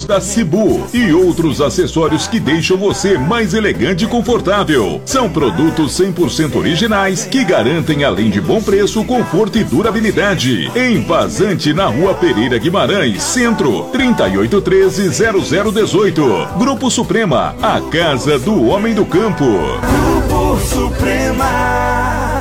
da Cibu e outros acessórios que deixam você mais elegante e confortável. São produtos 100% originais que garantem, além de bom preço, conforto e durabilidade. Em Vazante, na Rua Pereira Guimarães, Centro, 3813-0018. Grupo Suprema, a casa do homem do campo. Grupo Suprema.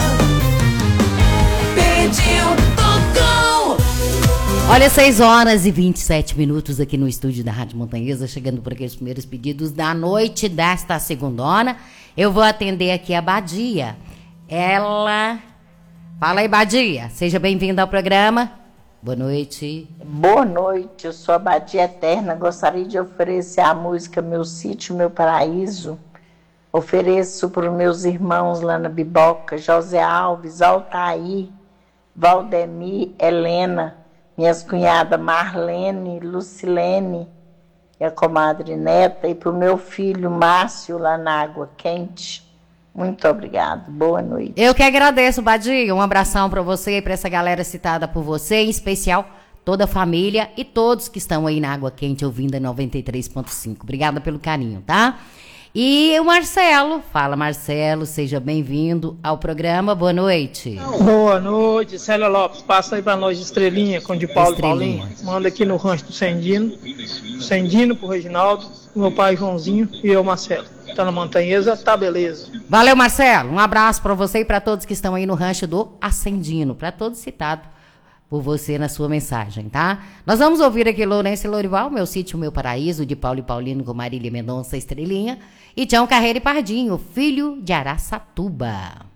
Pediu, tocou. Olha, 6h27 aqui no estúdio da Rádio Montanhesa, chegando por aqui os primeiros pedidos da noite desta segundona. Eu vou atender aqui a Badia. Ela... Fala aí, Badia. Seja bem-vinda ao programa. Boa noite. Boa noite, eu sou a Badia Eterna. Gostaria de oferecer a música Meu Sítio, Meu Paraíso. Ofereço para os meus irmãos lá na Biboca, José Alves, Altair, Valdemir, Helena, minhas cunhadas Marlene, Lucilene e a comadre Neta, e para o meu filho Márcio lá na Água Quente. Muito obrigado, boa noite. Eu que agradeço, Badia. Um abração para você e para essa galera citada por você, em especial toda a família e todos que estão aí na Água Quente ouvindo a 93.5. Obrigada pelo carinho, tá? E o Marcelo, fala Marcelo, seja bem-vindo ao programa, boa noite. Boa noite, Célia Lopes, passa aí pra nós de Estrelinha, com o de Paulo e Paulinho, manda aqui no rancho do Sendino pro Reginaldo, meu pai Joãozinho e eu, Marcelo. Tá na Montanhesa, tá beleza. Valeu, Marcelo, um abraço pra você e pra todos que estão aí no rancho do Ascendino, pra todos citados por você na sua mensagem, tá? Nós vamos ouvir aqui Lourenço e Lorival, Meu Sítio, Meu Paraíso, de Paulo e Paulino com Marília Mendonça, Estrelinha, e Tião Carreira e Pardinho, Filho de Araçatuba.